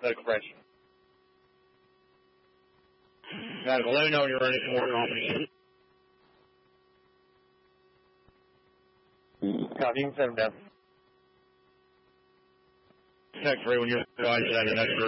expression. Guys, let me know when you're ready for more company. Copy, you can set him down. Text 3 when you're ready to have your next group.